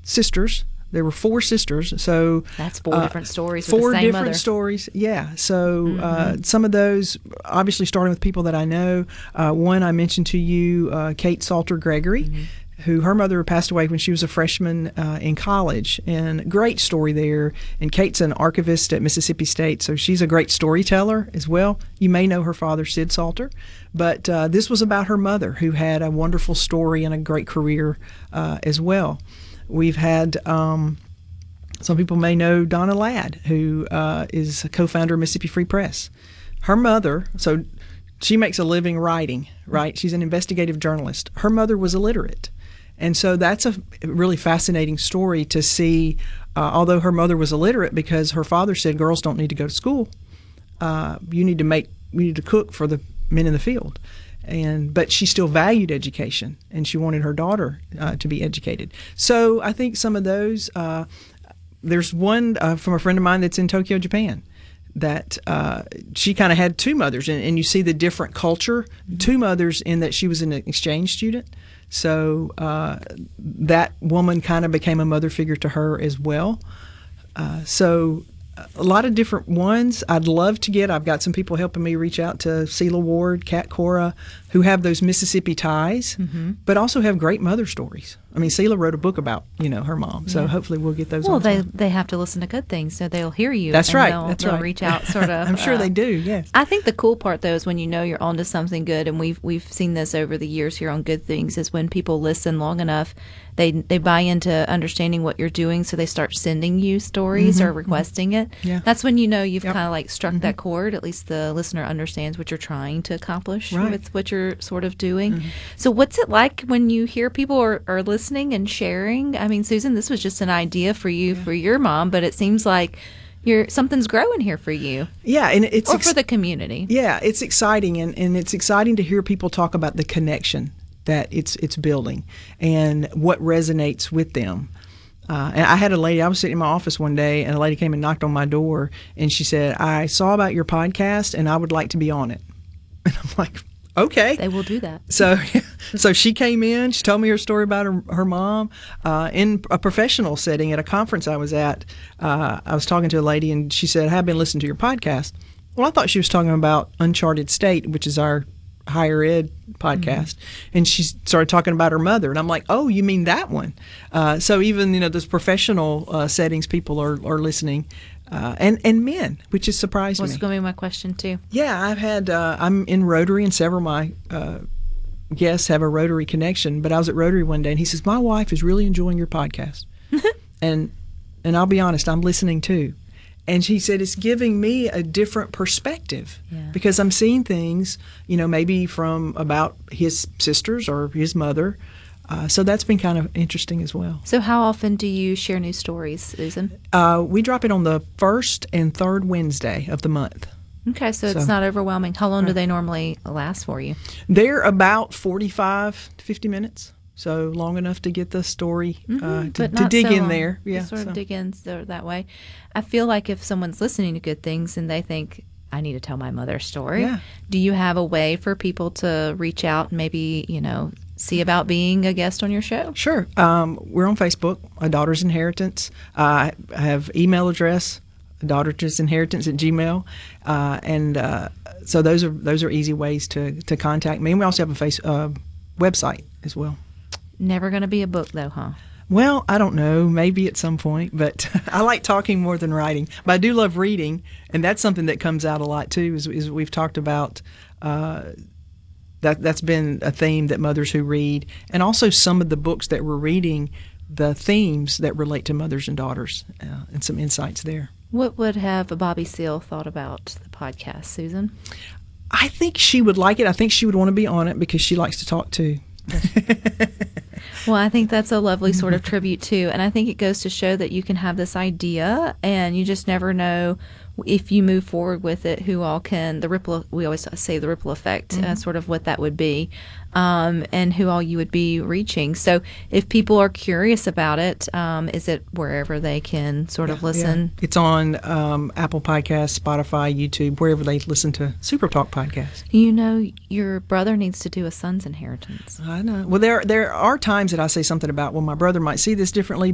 sisters. There were 4 sisters, so that's 4 different stories. Four with the same different mother. stories, yeah. So some of those, obviously, starting with people that I know. One I mentioned to you, Kate Salter Gregory, who her mother passed away when she was a freshman in college, and great story there. And Kate's an archivist at Mississippi State, so she's a great storyteller as well. You may know her father, Sid Salter, but this was about her mother, who had a wonderful story and a great career as well. We've had, some people may know Donna Ladd, who is a co-founder of Mississippi Free Press. Her mother, so she makes a living writing, right? She's an investigative journalist. Her mother was illiterate. And so that's a really fascinating story to see, although her mother was illiterate, because her father said girls don't need to go to school. You need to cook for the men in the field. But she still valued education, and she wanted her daughter to be educated. So I think some of those, there's one from a friend of mine that's in Tokyo, Japan, that she kind of had 2 mothers, and you see the different culture, 2 mothers in that she was an exchange student. So that woman kind of became a mother figure to her as well. So a lot of different ones. I'd love to get, I've got some people helping me reach out to Seela Ward, Kat Cora, who have those Mississippi ties, but also have great mother stories. I mean, Seela wrote a book about, her mom, so hopefully we'll get those. Well, they have to listen to good things, so they'll hear you. That's right. They'll reach out, sort of. I'm sure they do. Yes. I think the cool part, though, is when you know you're onto something good, and we've seen this over the years here on Good Things, is when people listen long enough, they buy into understanding what you're doing, so they start sending you stories or requesting it. Yeah. That's when you know you've kind of like struck that chord. At least the listener understands what you're trying to accomplish with what you're sort of doing. So what's it like when you hear people are listening and sharing? I mean, Susan, this was just an idea for you for your mom, but it seems like something's growing here for you. Yeah, and it's for the community. Yeah, it's exciting, and it's exciting to hear people talk about the connection that it's building and what resonates with them. And I had a lady, I was sitting in my office one day, and a lady came and knocked on my door, and she said, "I saw about your podcast, and I would like to be on it." And I'm like, okay. They will do that. So she came in, she told me her story about her mom in a professional setting at a conference I was at. I was talking to a lady, and she said, "I have been listening to your podcast." Well, I thought she was talking about Uncharted State, which is our higher ed podcast, and she started talking about her mother, and I'm like, "Oh, you mean that one?" So even those professional settings, people are listening, and men, which has surprised me. What's going to be my question too? Yeah, I've had I'm in Rotary, and several of my guests have a Rotary connection. But I was at Rotary one day, and he says, "My wife is really enjoying your podcast," and I'll be honest, I'm listening too. And he said, it's giving me a different perspective because I'm seeing things, maybe from about his sisters or his mother. So that's been kind of interesting as well. So how often do you share new stories, Susan? We drop it on the first and third Wednesday of the month. Okay, so it's not overwhelming. How long do they normally last for you? They're about 45 to 50 minutes. So long enough to get the story, to dig in there. Yeah, to sort of dig in that way. I feel like if someone's listening to Good Things and they think, I need to tell my mother's story, do you have a way for people to reach out and maybe, see about being a guest on your show? Sure. We're on Facebook, A Daughter's Inheritance. I have email address, daughtersinheritance@gmail. And so those are easy ways to contact me. And we also have a website as well. Never going to be a book, though, huh? Well, I don't know. Maybe at some point. But I like talking more than writing. But I do love reading, and that's something that comes out a lot, too, is we've talked about that's been a theme that mothers who read. And also some of the books that we're reading, the themes that relate to mothers and daughters, and some insights there. What would have Bobby Seale thought about the podcast, Susan? I think she would like it. I think she would want to be on it because she likes to talk, too. Well, I think that's a lovely sort of tribute too, and I think it goes to show that you can have this idea and you just never know if you move forward with it who all can, we always say the ripple effect, sort of what that would be, and who all you would be reaching. So if people are curious about it, is it wherever they can sort of listen? Yeah. It's on Apple Podcasts, Spotify, YouTube, wherever they listen to Super Talk podcast. Your brother needs to do a son's inheritance. I know. Well, there are times that I say something about, well, my brother might see this differently,